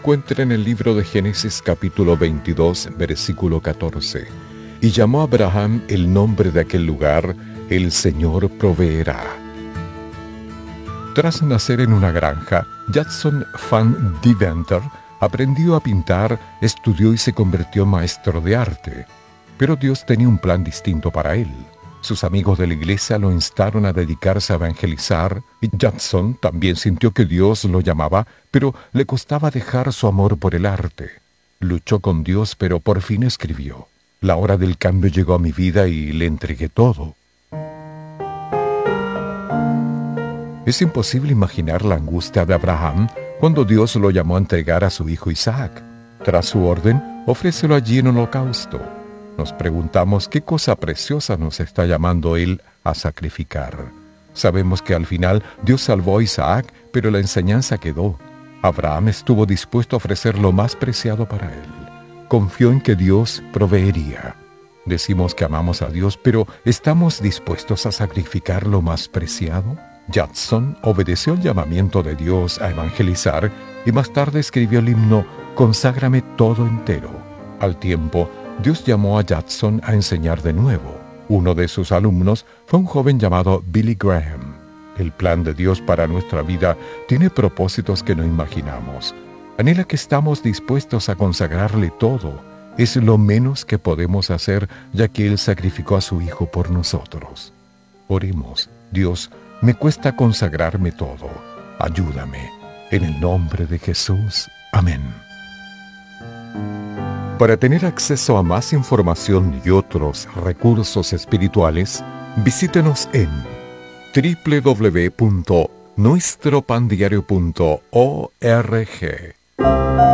encuentra en el libro de Génesis capítulo 22, versículo 14. Y llamó a Abraham el nombre de aquel lugar, el Señor proveerá. Tras nacer en una granja, Judson Van Deventer aprendió a pintar, estudió y se convirtió en maestro de arte. Pero Dios tenía un plan distinto para él. Sus amigos de la iglesia lo instaron a dedicarse a evangelizar, y Judson también sintió que Dios lo llamaba, pero le costaba dejar su amor por el arte. Luchó con Dios, pero por fin escribió: «La hora del cambio llegó a mi vida y le entregué todo». Es imposible imaginar la angustia de Abraham cuando Dios lo llamó a entregar a su hijo Isaac. Tras su orden, ofrécelo allí en holocausto. Nos preguntamos qué cosa preciosa nos está llamando Él a sacrificar. Sabemos que al final Dios salvó a Isaac, pero la enseñanza quedó. Abraham estuvo dispuesto a ofrecer lo más preciado para él. Confió en que Dios proveería. Decimos que amamos a Dios, pero ¿estamos dispuestos a sacrificar lo más preciado? Judson obedeció el llamamiento de Dios a evangelizar y más tarde escribió el himno «Conságrame todo entero». Al tiempo, Dios llamó a Judson a enseñar de nuevo. Uno de sus alumnos fue un joven llamado Billy Graham. El plan de Dios para nuestra vida tiene propósitos que no imaginamos. Anhela que estamos dispuestos a consagrarle todo. Es lo menos que podemos hacer, ya que Él sacrificó a su Hijo por nosotros. Oremos. Dios, me cuesta consagrarme todo. Ayúdame. En el nombre de Jesús. Amén. Para tener acceso a más información y otros recursos espirituales, visítenos en www.nuestropandiario.org.